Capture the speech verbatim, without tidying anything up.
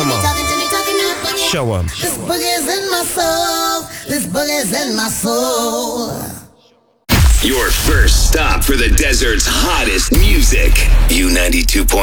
Come me, on. talking to me, talking to me. Show 'em. This boogie's in my soul. This boogie's in my soul. Your first stop for the desert's hottest music. U ninety-two point